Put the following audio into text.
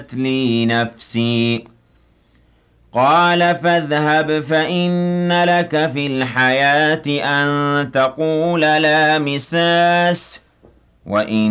لي نفسي قال فاذهب فإن لك في الحياة أن تقول لا مساس وإن